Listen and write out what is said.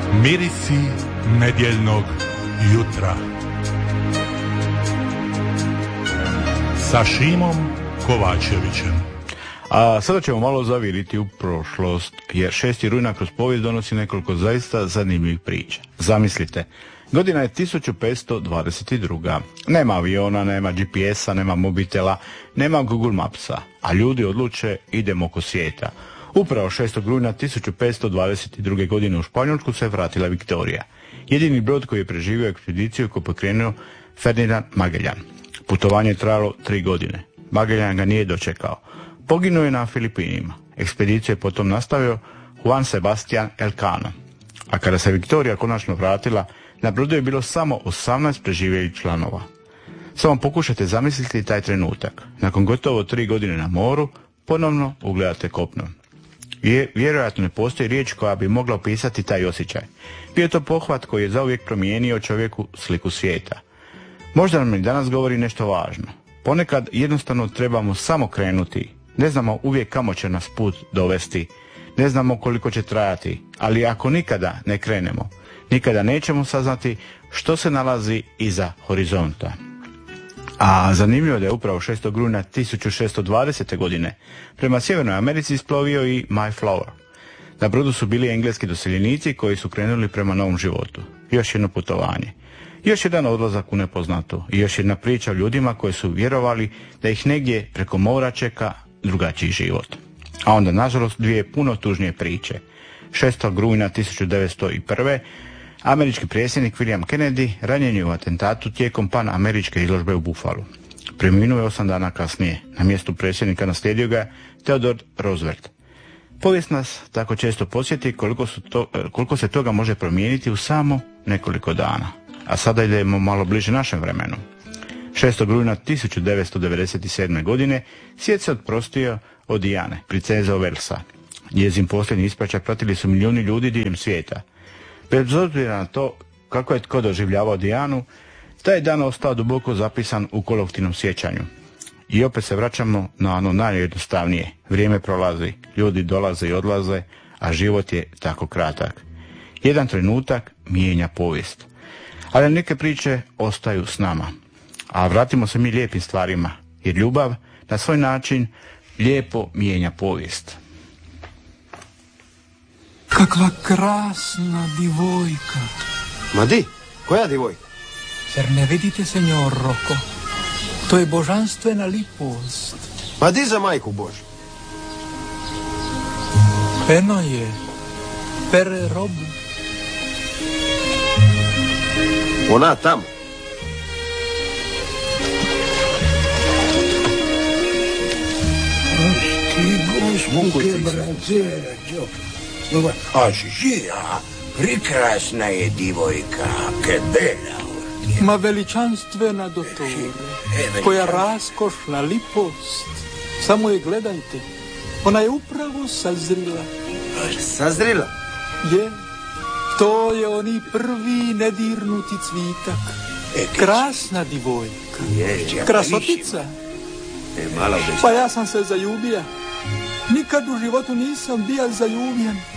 Mirisi nedjeljnog jutra sa Šimom Kovačevićem. A sada ćemo malo zaviriti u prošlost, jer 6. rujna kroz povijest donosi nekoliko zaista zanimljivih priča. Zamislite, godina je 1522. Nema aviona, nema GPS-a, nema mobitela, nema Google Mapsa, a ljudi odluče idemo oko svijeta. Upravo 6. rujna 1522. godine u Španjolsku se vratila Viktorija. Jedini brod koji je preživio ekspediciju koju pokrenuo Ferdinand Magellan. Putovanje je trajalo 3 godine. Magellan ga nije dočekao. Poginuo je na Filipinima. Ekspediciju je potom nastavio Juan Sebastián Elcano. A kada se Viktorija konačno vratila, na brodu je bilo samo 18 preživjelih članova. Samo pokušajte zamisliti taj trenutak. Nakon gotovo 3 godine na moru, ponovno ugledate kopno. Vjerojatno ne postoji riječ koja bi mogla opisati taj osjećaj. Bio je to pohvat koji je zauvijek promijenio čovjeku sliku svijeta. Možda nam i danas govori nešto važno. Ponekad jednostavno trebamo samo krenuti. Ne znamo uvijek kamo će nas put dovesti. Ne znamo koliko će trajati. Ali ako nikada ne krenemo, nikada nećemo saznati što se nalazi iza horizonta. A zanimljivo je da je upravo 6. rujna 1620. godine prema Sjevernoj Americi isplovio i Mayflower. Na brodu su bili engleski doseljenici koji su krenuli prema novom životu. Još jedno putovanje. Još jedan odlazak u nepoznato. I još jedna priča o ljudima koji su vjerovali da ih negdje preko mora čeka drugačiji život. A onda, nažalost, dvije puno tužnije priče. 6. rujna 1901. američki predsjednik William Kennedy ranjen je u atentatu tijekom pan-američke izložbe u Buffalu. Preminuo je 8 dana kasnije. Na mjestu predsjednika naslijedio ga Theodore Roosevelt. Povijest nas tako često podsjeti koliko se toga može promijeniti u samo nekoliko dana. A sada idemo malo bliže našem vremenu. 6. rujna 1997. godine svijet se oprostio od Diane, princeze Velsa. Njezin posljednji ispraćaj pratili su milijuni ljudi diljem svijeta. Bez obzira na to kako je tko doživljavao Dijanu, taj dan ostao duboko zapisan u kolektivnom sjećanju. I opet se vraćamo na ono najjednostavnije. Vrijeme prolazi, ljudi dolaze i odlaze, a život je tako kratak. Jedan trenutak mijenja povijest. Ali neke priče ostaju s nama. A vratimo se mi lijepim stvarima, jer ljubav na svoj način lijepo mijenja povijest. Kakva krasna divojka. Ma di? Koja divojka? Zar ne vidite, senjor Rocco? To je božanstvena lipost. Ma di za majku Božu? Eno je. Pere robu. Ona tamo. Che brazzera, Gio. Prekrasna je divojka, che bella. Ma veličanstvena dottore, koja raskošna lipost. Samo je gledajte, ona je upravo sazrila. Sazrila? Je, to je oni prvi nedirnuti cvitak. Krasna divojka, krasotica. Pa ja sam se zaljubio. Nikad u životu nisam bio zaljubljen.